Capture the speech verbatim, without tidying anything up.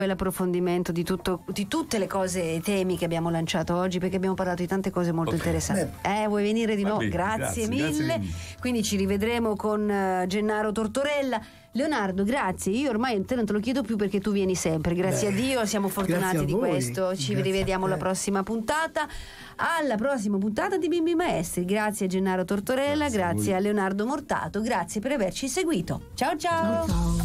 l'approfondimento di tutto, di tutte le cose e temi che abbiamo lanciato oggi, perché abbiamo parlato di tante cose molto okay. interessanti. Eh, vuoi venire di nuovo? Grazie, grazie mille. Grazie. Quindi ci rivedremo con uh, Gennaro Tortorella. Leonardo, grazie. Io ormai te non te lo chiedo più perché tu vieni sempre. Grazie Beh, a Dio, siamo fortunati di questo. Ci grazie rivediamo alla prossima puntata. Alla prossima puntata di Bimbi Maestri. Grazie a Gennaro Tortorella, grazie, grazie a, a Leonardo Mortato, grazie per averci seguito. Ciao ciao. ciao, ciao.